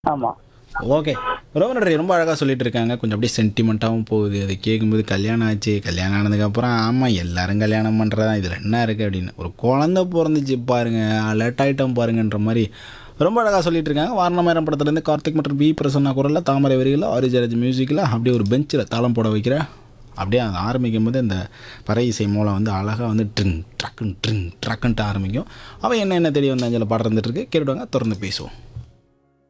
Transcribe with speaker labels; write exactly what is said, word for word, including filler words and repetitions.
Speaker 1: ஆமா.
Speaker 2: ஓகே. ரொம்ப நன்றி. ரொம்ப அழகா சொல்லிட்டு இருக்காங்க. கொஞ்சம் அப்படியே சென்டிமெண்ட்டாவும் போகுது. அது கேட்கும்போது கல்யாணம் ஆச்சு. கல்யாணம் ஆனதுக்கப்புறம் ஆமா எல்லாரும் கல்யாணம் பண்ணுறதான் இதில் என்ன இருக்குது அப்படின்னு. ஒரு குழந்த பொறந்துச்சு பாருங்க, அலர்ட் ஆகிட்டோம் பாருங்கன்ற மாதிரி ரொம்ப அழகாக சொல்லிட்டு இருக்காங்க. வாரணமாயிரம் படத்துலேருந்து கார்த்திக் மற்றும் வி பிரசன்னா குரலில் தாமரை வரிகளில் ஆரிஜராஜ் மியூசிக்கில் அப்படியே ஒரு பெஞ்சில் தாளம் போட வைக்கிற அப்படியே அது ஆரம்பிக்கும் போது அந்த பறை இசை மூலம் வந்து அழகாக வந்து ட்ரிங் ட்ரக்குன் ட்ரிங் ட்ரக்குன்ட்டு ஆரம்பிக்கும். அவன் என்ன என்ன தெரிய வந்து அஞ்சலில் பாடுறதுட்டு இருக்கு. கேட்டுவிடுவாங்க, தொடர்ந்து பேசுவோம்.